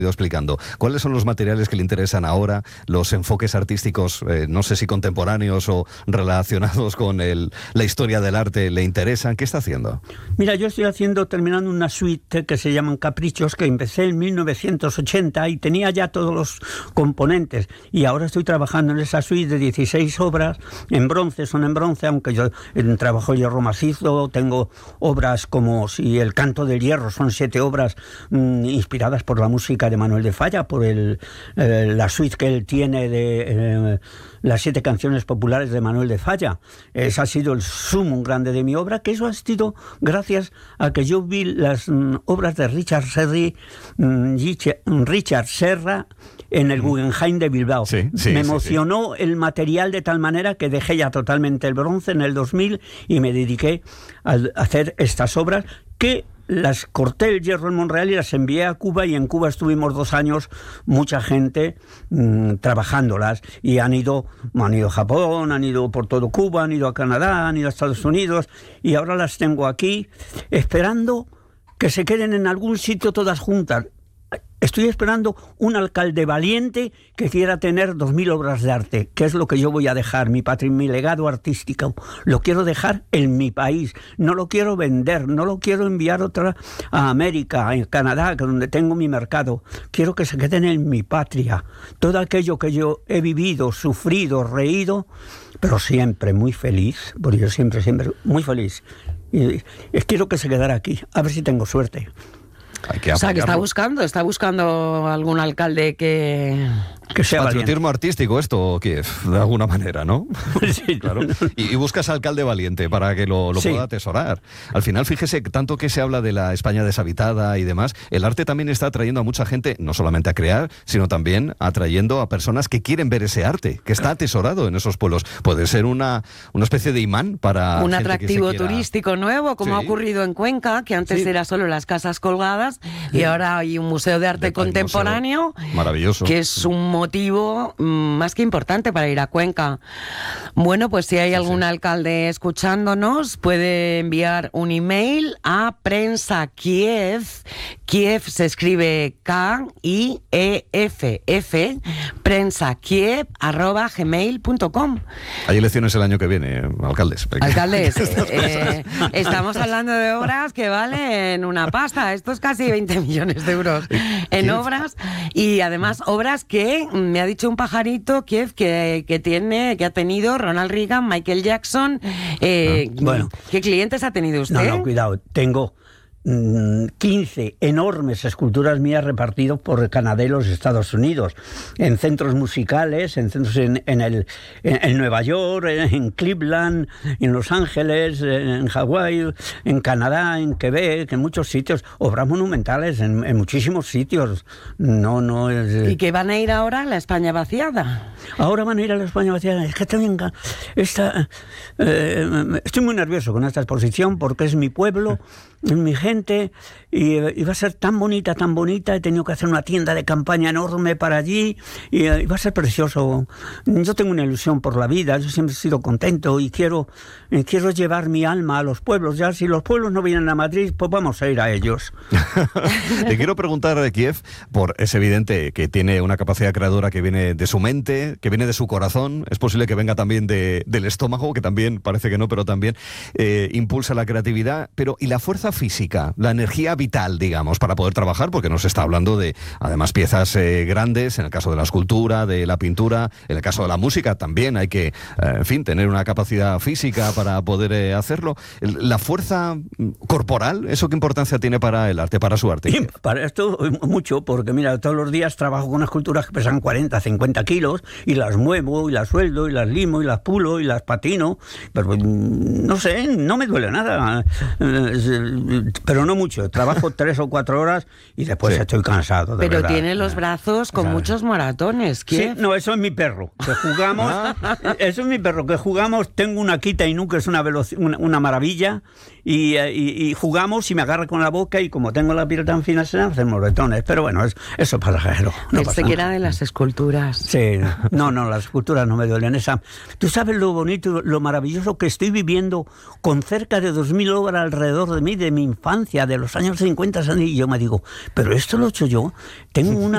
explicando. ¿Cuáles son los materiales que le interesan ahora, los enfoques artísticos, no sé si contemporáneos o relacionados con la historia del arte, le interesan? ¿Qué está haciendo? Mira, yo estoy terminando una suite que se llaman Caprichos, que empecé en 1980 y tenía ya todos los componentes, y ahora estoy trabajando en esa suite de 16 obras en bronce, son en bronce, aunque yo trabajo hierro macizo. Tengo obras como Si el canto del hierro, son 7 obras inspiradas por la música de Manuel de Falla, por la suite que él tiene de las 7 canciones populares de Manuel de Falla. Ese ha sido el sumum grande de mi obra, que eso ha sido gracias a que yo vi las obras de Richard Serra en el Guggenheim de Bilbao. Me emocionó el material de tal manera que dejé ya totalmente el bronce en el 2000 y me dediqué a hacer estas obras que las corté el hierro en Montreal y las envié a Cuba, y en Cuba estuvimos 2 años, mucha gente trabajándolas, y han ido a Japón, han ido por todo Cuba, han ido a Canadá, han ido a Estados Unidos, y ahora las tengo aquí esperando que se queden en algún sitio todas juntas. Estoy esperando un alcalde valiente que quiera tener 2.000 obras de arte, que es lo que yo voy a dejar, mi legado artístico. Lo quiero dejar en mi país, no lo quiero vender, no lo quiero enviar a América, a Canadá, donde tengo mi mercado. Quiero que se queden en mi patria. Todo aquello que yo he vivido, sufrido, reído, pero siempre muy feliz, porque yo siempre muy feliz. Y quiero que se quedara aquí, a ver si tengo suerte. O sea, que está buscando algún alcalde que sea patriotismo artístico esto, Kiev, de alguna manera, ¿no? Sí, claro. Y buscas alcalde valiente para que lo pueda atesorar. Al final, fíjese, tanto que se habla de la España deshabitada y demás, el arte también está atrayendo a mucha gente, no solamente a crear, sino también atrayendo a personas que quieren ver ese arte, que está atesorado en esos pueblos. Puede ser una especie de imán para un gente atractivo que se quiera... turístico nuevo, como ha ocurrido en Cuenca, que antes era solo las casas colgadas, y ahora hay un museo de arte contemporáneo, maravilloso, que es un motivo más que importante para ir a Cuenca. Bueno, pues si hay algún alcalde escuchándonos, puede enviar un email a Prensa Kiev. Kiev se escribe K-I-E-F-F, prensakiev@gmail.com. Hay elecciones el año que viene, alcaldes. Alcaldes, estamos hablando de obras que valen una pasta. Esto es casi 20 millones de euros en obras, y además obras que me ha dicho un pajarito, Kiev, que ha tenido Ronald Reagan, Michael Jackson. Bueno, ¿qué clientes ha tenido usted? No, cuidado, tengo 15 enormes esculturas mías repartidos por Canadá y los Estados Unidos, en centros musicales, en centros en Nueva York, en Cleveland, en Los Ángeles, en Hawái, en Canadá, en Quebec, en muchos sitios, obras monumentales en muchísimos sitios. No es... ¿Y qué van a ir ahora a la España vaciada? Ahora van a ir a la España vaciada. Es que también estoy muy nervioso con esta exposición, porque es mi pueblo, es mi gente, y va a ser tan bonita, he tenido que hacer una tienda de campaña enorme para allí, y va a ser precioso. Yo tengo una ilusión por la vida, yo siempre he sido contento, y quiero llevar mi alma a los pueblos. Ya si los pueblos no vienen a Madrid, pues vamos a ir a ellos. Te quiero preguntar de Kiev, es evidente que tiene una capacidad creadora que viene de su mente, que viene de su corazón, es posible que venga también del estómago, que también parece que no, pero también impulsa la creatividad, pero ¿y la fuerza física? La energía vital, digamos, para poder trabajar, porque nos está hablando de, además, piezas grandes, en el caso de la escultura, de la pintura, en el caso de la música también hay que, tener una capacidad física para poder hacerlo. La fuerza corporal, ¿eso qué importancia tiene para el arte, para su arte? Y para esto mucho, porque mira, todos los días trabajo con esculturas que pesan 40, 50 kilos, y las muevo, y las sueldo, y las limo, y las pulo, y las patino, pero no sé, no me duele nada. Pero no mucho, trabajo 3 o 4 horas y después estoy cansado. Pero verdad. Tiene los brazos con muchos moratones. Sí, no, eso es mi perro, que jugamos. Eso es mi perro, que jugamos. Tengo una Akita Inu, que es una maravilla, y jugamos y me agarra con la boca, y como tengo la piel tan fina se me hacen moretones. Pero bueno, eso es pasajero. No pasa que nada. era de las esculturas. Sí, no, las esculturas no me duelen. Tú sabes lo bonito, lo maravilloso que estoy viviendo con cerca de 2.000 obras alrededor de mí, de mi infancia, de los años 50, y yo me digo, pero esto lo he hecho yo. Tengo una